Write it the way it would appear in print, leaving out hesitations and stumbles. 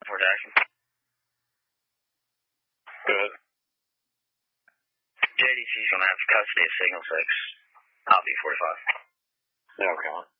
For Jackson. Good. JDC's going to have custody of Signal 6. I'll be 45. Okay.